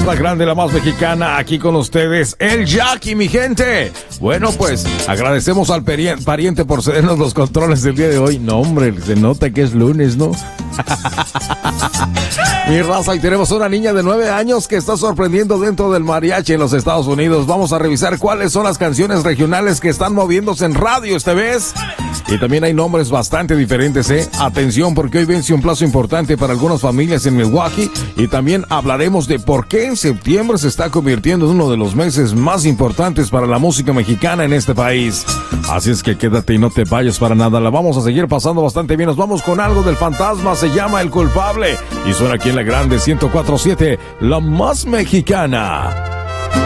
es la grande, la más mexicana, aquí con ustedes, el Jackie, mi gente. Bueno, pues, agradecemos al pariente por cedernos los controles del día de hoy. No, hombre, se nota que es lunes, ¿no? Mi raza, y tenemos una niña de 9 años que está sorprendiendo dentro del mariachi en los Estados Unidos. Vamos a revisar cuáles son las canciones regionales que están moviéndose en radio esta vez. Y también hay nombres bastante diferentes, ¿eh? Atención, porque hoy vence un plazo importante para algunas familias en Milwaukee. Y también hablaremos de por qué en septiembre se está convirtiendo en uno de los meses más importantes para la música mexicana en este país. Así es que quédate y no te vayas para nada. La vamos a seguir pasando bastante bien. Nos vamos con algo del Fantasma. Se llama El Culpable. Y suena aquí en la grande 104.7, la más mexicana.